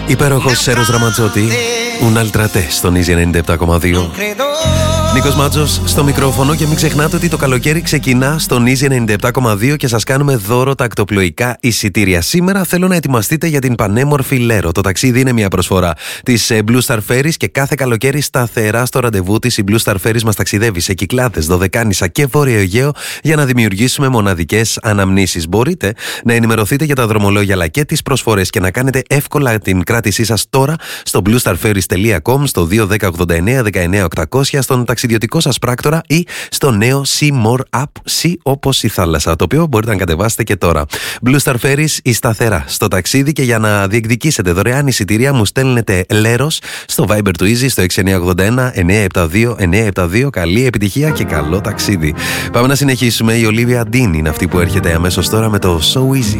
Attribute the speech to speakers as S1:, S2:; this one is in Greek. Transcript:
S1: Υπέροχος Σέρος Ραματζότη, Un'altra te στον Easy 97,2. Νίκος Μάτζος στο μικρόφωνο και μην ξεχνάτε ότι το καλοκαίρι ξεκινά στον Easy 97,2 και σας κάνουμε δώρο τα ακτοπλοϊκά εισιτήρια. Σήμερα θέλω να ετοιμαστείτε για την πανέμορφη Λέρο. Το ταξίδι είναι μια προσφορά της Blue Star Ferries και κάθε καλοκαίρι σταθερά στο ραντεβού της η Blue Star Ferries μας ταξιδεύει σε Κυκλάδες, Δωδεκάνησα και Βόρειο Αιγαίο για να δημιουργήσουμε μοναδικές αναμνήσεις. Μπορείτε να ενημερωθείτε για τα δρομολόγια αλλά και τις προσφορές και να κάνετε εύκολα την κράτησή σας τώρα στο bluestarferries.com, στο 21089-19800, στον ταξιδιωτικό σας πράκτορα ή στο νέο See More App, See όπως η θάλασσα, το οποίο μπορείτε να κατεβάσετε και τώρα. Blue Star Ferries, η σταθερά στο ταξίδι, και για να διεκδικήσετε δωρεάν εισιτήρια μου στέλνετε Λέρος στο Viber του Easy στο 6981-972-972. Καλή επιτυχία και καλό ταξίδι. Πάμε να συνεχίσουμε. Η Olivia Dean είναι αυτή που έρχεται αμέσως τώρα με το So Easy.